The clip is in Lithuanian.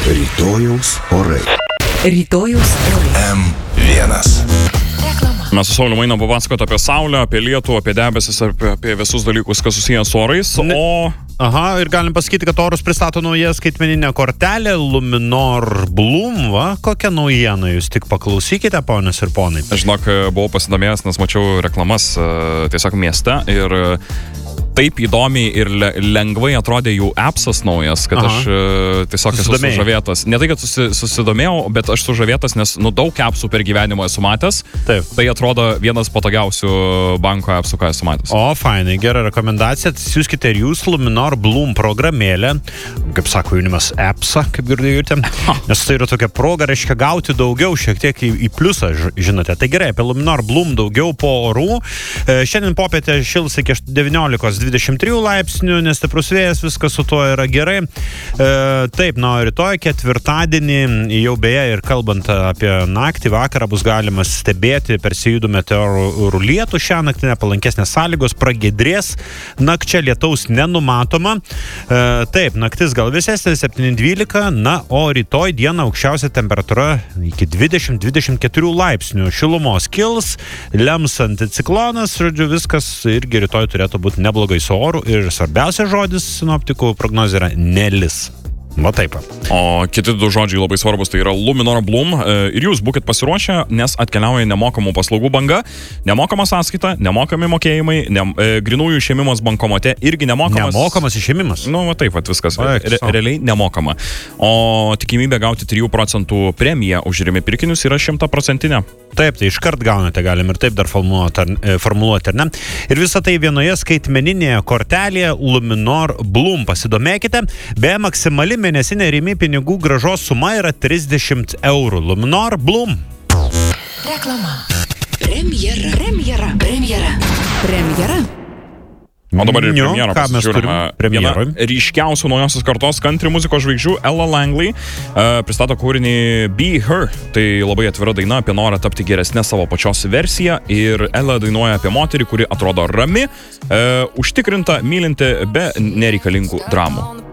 Rytojaus orai. Rytojaus orai. M1. Mes su Sauliu einam papasakoti apie saulę, apie lietų, apie debesis, apie visus dalykus, kas susijęs su orais. Aha, ir galim pasakyti, kad Orus pristato naują skaitmeninę kortelę Luminor Bloom, va, kokia naujiena, jūs tik paklausykite, ponios ir ponai. Žinok, buvau pasidomėjęs, nes mačiau reklamas tiesiog mieste ir taip įdomiai ir lengvai atrodė jų appsas naujas, kad aš tiesiog esu sužavėtas. Ne tai, kad susidomėjau, bet aš sužavėtas, nes daug appsų per gyvenimą esu matęs. Taip. Tai atrodo vienas patogiausių banko appsų, ką esu matęs. O, fainai, gera rekomendacija. Siūskite ir jūs Luminor Bloom programėlę, kaip sako jaunimas, appsą, kaip girdėjote, nes tai yra tokia proga, reiškia gauti daugiau, šiek tiek į pliusą, žinote. Tai gerai, apie Luminor Bloom daugiau po orų. Šiandien popietę šils iki 19-23 laipsnių, nestiprus vėjas, viskas su tuo yra gerai. Taip, rytoj ketvirtadienį, jau beje ir kalbant apie naktį, vakarą bus galima stebėti persijudų meteorų lietų. Šią naktį nepalankesnės sąlygos, pragiedrės, nakčia lietaus nenumatoma. Taip, naktis gal vėsesnė 7-12, o rytoj dieną aukščiausia temperatūra iki 20-24 laipsnių. Šilumos kils, lems anticiklonas, žodžiu, viskas irgi rytoj turėtų būti neblogai su oru ir svarbiausias žodis sinoptikų prognozė yra nelis. Va taip. O kiti du žodžiai labai svarbus, tai yra Luminor Bloom. Ir jūs būkit pasiruošę, nes atkeliauja nemokamų paslaugų banga, nemokama sąskaita, nemokami mokėjimai, grinųjų išėmimas bankomate irgi nemokamas. Nemokamas išėmimas? Va taip, viskas. Realiai nemokama. O tikimybė gauti 3% premiją už rimi pirkinius yra 100%. Taip, tai iškart gaunate, galim ir taip dar formuluoti, ar ne? Ir visą tai vienoje skaitmeninėje kortelėje Luminor Bloom. Pasidomėkite, beje, maksimali mėnesinė rimi pinigų grąžos suma yra 30 eurų. Luminor Bloom. Reklama. Premjera. O dabar ir premjerą ką mes turim premjeroj? Viena ryškiausių naujosios kartos country muzikos žvaigždžių Ella Langley pristato kūrinį Be Her. Tai labai atvira daina apie norą tapti geresnę savo pačios versiją ir Ella dainuoja apie moterį, kuri atrodo rami, užtikrinta, mylinti be nereikalingų dramų.